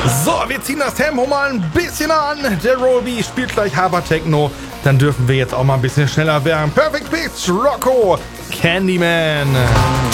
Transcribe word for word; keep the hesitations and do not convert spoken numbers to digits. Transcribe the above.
So, wir ziehen das Tempo mal ein bisschen an. Der Rollby spielt gleich Hyper Techno. Dann dürfen wir jetzt auch mal ein bisschen schneller werden. Perfect Pitch, Rocco, Candyman.